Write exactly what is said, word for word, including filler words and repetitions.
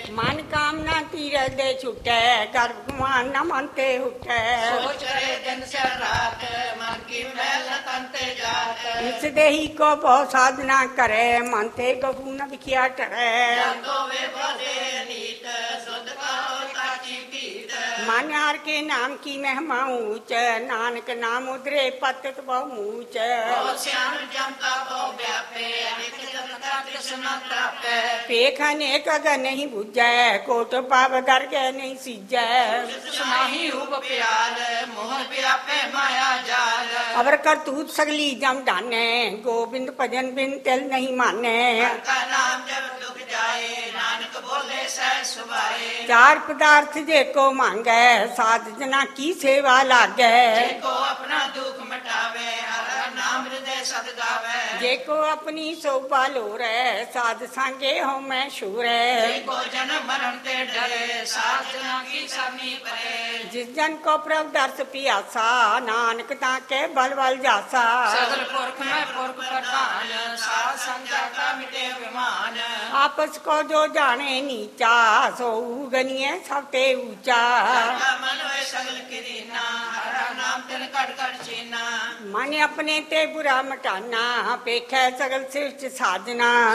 मन कामना तीरथ दे छुटे, गर्भ गुमान न मनते उठे। सोच करे दिन से रात, मन की मैल तन ते जात। इस देही को बहुत साधना करे, मनते गबू न बिखिया टरे। जातो वे भजे नीत, शुद्ध कहो ताची पीत। मन हर के नाम की महिमा ऊंच, नानक नाम उधरे पतित बहु ऊंच। बहुत श्याम जमता बहु व्यापे, अनेक जन का कृष्ण तापे। पेख अनेक अगर नहीं बुझै, कोट पाव दर के नहीं सीजै। सुनाही उब प्याल, मोह व्यापे माया जाल। अवर करतूत सगली जम डाने, गोविंद भजन बिन तिल नहीं माने। हर का नाम जब दुख जाए, नानक बोले सह सुभाए। चार पदार्थ जे को मांगे, साध जना की सेवा लागे। जेको अपना दुख मिटावे, हर नाम हृदय सद गावे। जेको अपनी शोभा लोरे, साध सांगे हो मैं शूरे। जेको जन्म मरण ते डरे, साथ जना की सरनी परे। जिस जन को प्रभु दर्श पियासा, नानक ताके बल बल जासा। सगल पुरख में पुरख प्रधान, साथ संग का मिटे विमान। आपस को जो जाने नीचा, सो गनिए सबते ऊंचा। हरा मन होए सगल किरीना, हरा नाम तिन कट कट चीना। मन अपने ते बुरा मटाना, पेखे सगल सृष्टि साधना।